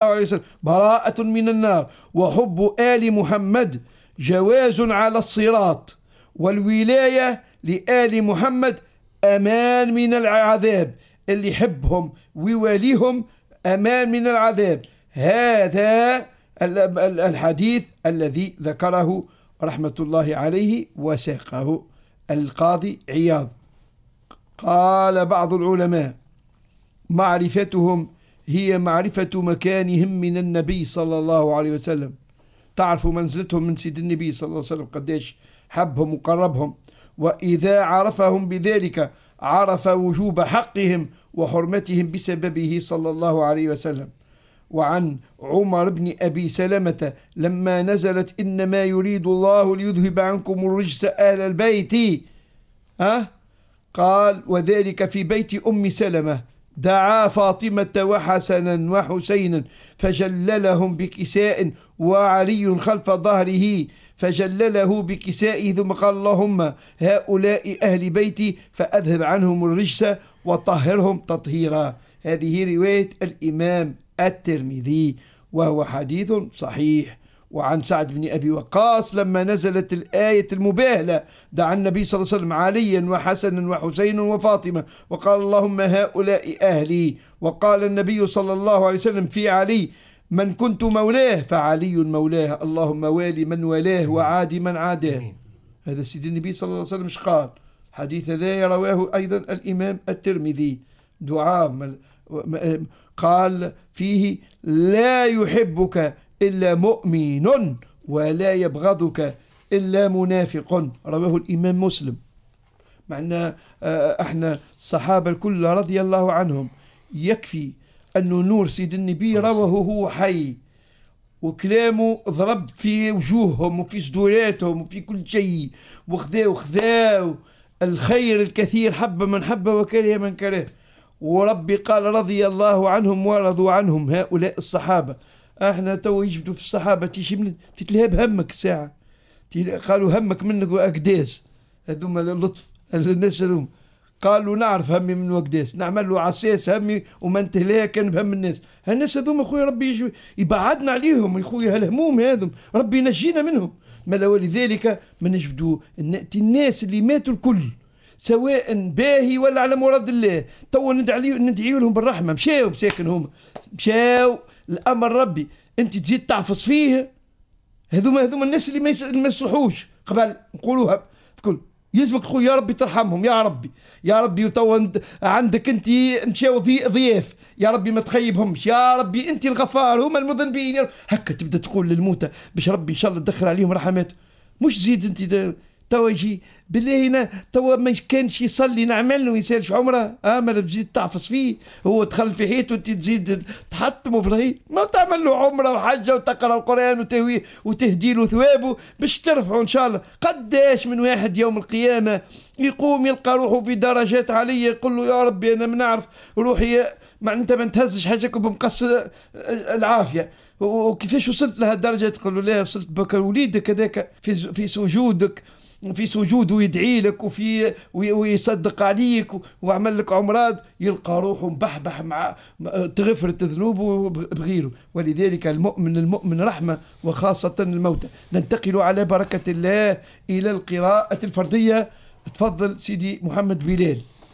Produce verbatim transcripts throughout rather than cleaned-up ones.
عليه وسلم براءة من النار، وحب آل محمد جواز على الصراط، والولاية لآل محمد أمان من العذاب، اللي يحبهم ويواليهم أمان من العذاب. هذا الحديث الذي ذكره رحمة الله عليه وساقه القاضي عياض. قال بعض العلماء: معرفتهم هي معرفة مكانهم من النبي صلى الله عليه وسلم، تعرفوا منزلتهم من سيد النبي صلى الله عليه وسلم قديش حبهم وقربهم، وإذا عرفهم بذلك عرف وجوب حقهم وحرمتهم بسببه صلى الله عليه وسلم. وعن عمر بن أبي سلمة لما نزلت إنما يريد الله ليذهب عنكم الرجس أهل البيت، أه؟ قال: وذلك في بيت أم سلمة، دعا فاطمة وحسنا وحسينا فجللهم بكساء، وعلي خلف ظهره فجلله بكسائه، ثم قال: اللهم هؤلاء أهل بيتي فأذهب عنهم الرجس وطهرهم تطهيرا. هذه رواية الإمام الترمذي وهو حديث صحيح. وعن سعد بن أبي وقاص لما نزلت الآية المباهلة دعا النبي صلى الله عليه وسلم عليا وحسنا وحسين وفاطمة وقال: اللهم هؤلاء أهلي. وقال النبي صلى الله عليه وسلم في علي: من كنت مولاه فعلي مولاه، اللهم والي من والاه وعادي من عاداه. هذا سيد النبي صلى الله عليه وسلم ايش قال؟ حديث ذا رواه أيضا الإمام الترمذي. دعاء قال فيه: لا يحبك إلا مؤمن ولا يبغضك إلا منافق، رواه الإمام مسلم. معنا احنا الصحابة الكل رضي الله عنهم يكفي أنه نور سيد النبي رواه هو حي، وكلامه ضرب في وجوههم وفي صدوراتهم وفي كل شيء، وخذا وخذا الخير الكثير، حب من حب وكره من كره. وربي قال: رضي الله عنهم ورضوا عنهم، هؤلاء الصحابة. احنا تو يجبدوا في الصحابة تيجي تتلهب همك ساعة، قالوا همك منك وأقداس، هذوما اللطف الناس هذوما قالوا نعرف همي من وقداس، نعمل له عساس همي وما انتهلها كان بهم الناس. هالناس هذوما خويا ربي يبعدنا عليهم يا خويا، هالهموم هذم ربي ينجينا منهم. ما ولذلك ما نجبدوا نأتي الناس اللي ماتوا الكل سواء باهي ولا على مراد الله، تو ندعي لهم بالرحمة، مشاو بساكن هم مشاو الأمر ربي، أنت تزيد تعفص فيه. هذوما هذوما الناس اللي ما يصلحوش قبل نقولوها بكل يلزمك خويا يا ربي ترحمهم يا ربي يا ربي. تو عندك أنت مشاو ضياف يا ربي ما تخيبهمش يا ربي، أنت الغفار هما المذنبين، هكا تبدأ تقول للموتى باش ربي إن شاء الله تدخل عليهم رحماته. مش زيد أنت توا يجي بالله هنا توا ما كانش يصلي نعمل له يسالش عمره، اه ما تزيد تعفص فيه، هو دخل في حيط وانت تزيد تحطمه في الغيط، ما تعمل له عمره وحجه وتقرا القران وتهوي وتهدي له ثوابه باش ترفعه ان شاء الله. قداش من واحد يوم القيامه يقوم يلقى روحه في درجات عاليه، يقول له يا ربي انا ما نعرف روحي، ما انت ما نتهزش حاجه بمقص العافيه، وكيفاش وصلت لها الدرجه؟ تقول له لا وصلت بك وليدك هذاك في في سجودك، في سجوده يدعي لك وفي ويصدق عليك وعمل لك عمرات، يلقى روحه مبحبح مع تغفرت ذنوبه بغيره. ولذلك المؤمن المؤمن رحمة وخاصة الموتى. ننتقل على بركة الله إلى القراءة الفردية. تفضل سيدي محمد بلال.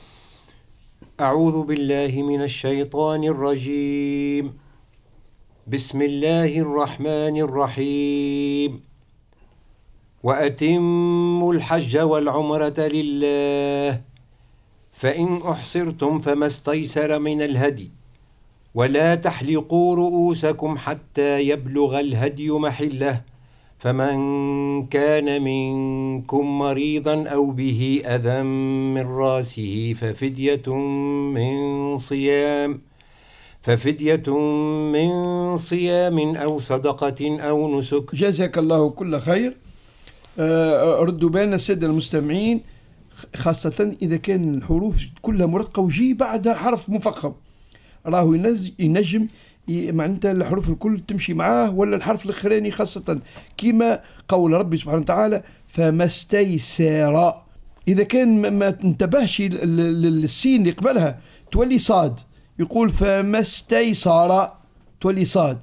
أعوذ بالله من الشيطان الرجيم. بسم الله الرحمن الرحيم. وأتموا الحج والعمرة لله، فإن أحصرتم فما استيسر من الهدي، ولا تحلقوا رؤوسكم حتى يبلغ الهدي محله، فمن كان منكم مريضا أو به أذى من راسه ففدية من صيام ففدية من صيام أو صدقة أو نسك. جزاك الله كل خير. ردوا بالنا السادة المستمعين، خاصة إذا كان الحروف كلها مرقة وجي بعدها حرف مفخم، راهو ينجم معناتها الحروف الكل تمشي معاه، ولا الحرف الأخراني خاصة كما قول ربي سبحانه وتعالى فما استيسر. إذا كان ما تنتبهش للسين اللي قبلها تولي صاد، يقول فما استيسر تولي صاد.